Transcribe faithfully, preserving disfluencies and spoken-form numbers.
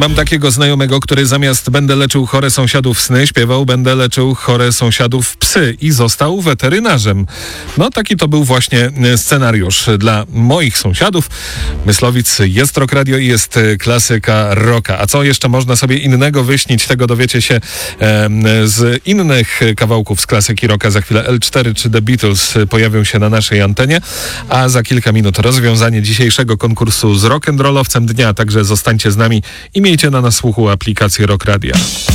Mam takiego znajomego, który zamiast będę leczył chore sąsiadów sny, śpiewał będę leczył chore sąsiadów psy i został weterynarzem. No taki to był właśnie scenariusz dla moich sąsiadów. Myslowic, jest Rock Radio i jest klasyka rocka. A co jeszcze można sobie innego wyśnić, tego dowiecie się e, z innych kawałków z klasyki rocka. Za chwilę L cztery czy The Beatles pojawią się na naszej antenie, a za kilka minut rozwiązanie dzisiejszego konkursu z rock'n'rollowcem dnia. Także zostańcie z nami i miejcie na nas słuchu aplikację Rock Radia.